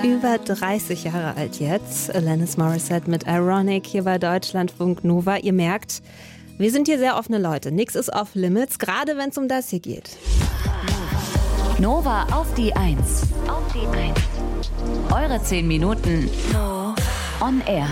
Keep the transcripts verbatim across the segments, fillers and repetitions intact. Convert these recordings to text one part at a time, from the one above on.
Über dreißig Jahre alt jetzt. Alanis Morissette mit Ironic hier bei Deutschlandfunk Nova. Ihr merkt, wir sind hier sehr offene Leute. Nix ist off limits, gerade wenn es um das hier geht. Nova auf die Eins. Auf die Eins. Eure zehn Minuten on air.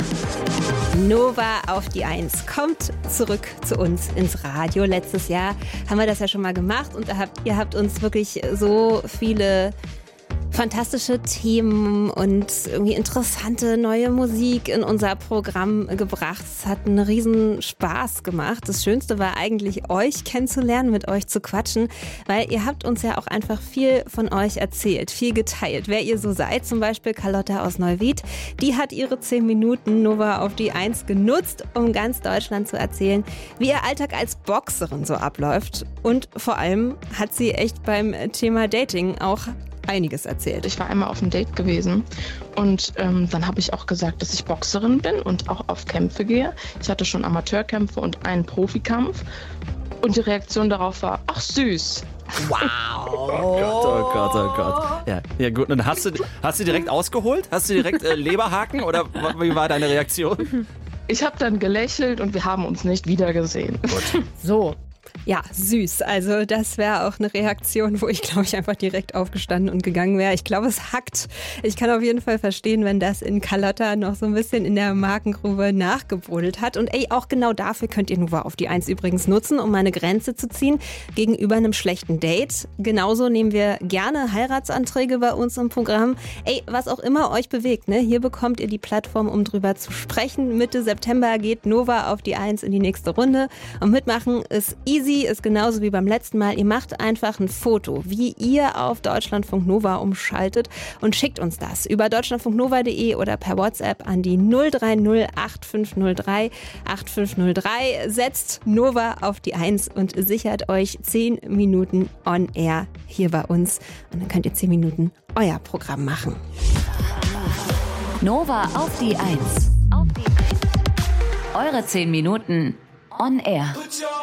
Nova auf die Eins kommt zurück zu uns ins Radio. Letztes Jahr haben wir das ja schon mal gemacht und habt, ihr habt uns wirklich so viele fantastische Themen und irgendwie interessante neue Musik in unser Programm gebracht. Es hat einen riesen Spaß gemacht. Das Schönste war eigentlich, euch kennenzulernen, mit euch zu quatschen, weil ihr habt uns ja auch einfach viel von euch erzählt, viel geteilt. Wer ihr so seid, zum Beispiel Carlotta aus Neuwied, die hat ihre zehn Minuten Nova auf die Eins genutzt, um ganz Deutschland zu erzählen, wie ihr Alltag als Boxerin so abläuft. Und vor allem hat sie echt beim Thema Dating auch einiges erzählt. Ich war einmal auf einem Date gewesen und ähm, dann habe ich auch gesagt, dass ich Boxerin bin und auch auf Kämpfe gehe. Ich hatte schon Amateurkämpfe und einen Profikampf und die Reaktion darauf war, ach süß. Wow. Oh Gott, oh Gott, oh Gott. Ja, ja gut, und hast du, hast du direkt ausgeholt? Hast du direkt äh, Leberhaken oder wie war deine Reaktion? Ich habe dann gelächelt und wir haben uns nicht wiedergesehen. Gut. So. Ja, süß. Also das wäre auch eine Reaktion, wo ich, glaube ich, einfach direkt aufgestanden und gegangen wäre. Ich glaube, es hackt. Ich kann auf jeden Fall verstehen, wenn das in Carlotta noch so ein bisschen in der Magengrube nachgebrodelt hat. Und ey, auch genau dafür könnt ihr Nova auf die Eins übrigens nutzen, um eine Grenze zu ziehen gegenüber einem schlechten Date. Genauso nehmen wir gerne Heiratsanträge bei uns im Programm. Ey, was auch immer euch bewegt, ne? Hier bekommt ihr die Plattform, um drüber zu sprechen. Mitte September geht Nova auf die Eins in die nächste Runde. Und mitmachen ist easy. Ist genauso wie beim letzten Mal. Ihr macht einfach ein Foto, wie ihr auf Deutschlandfunk Nova umschaltet und schickt uns das über deutschlandfunk nova punkt de oder per WhatsApp an die null drei null acht fünf null drei acht fünf null drei. Setzt Nova auf die Eins und sichert euch zehn Minuten on air hier bei uns. Und dann könnt ihr zehn Minuten euer Programm machen. Nova auf die Eins. Auf die Eins. Eure zehn Minuten on air.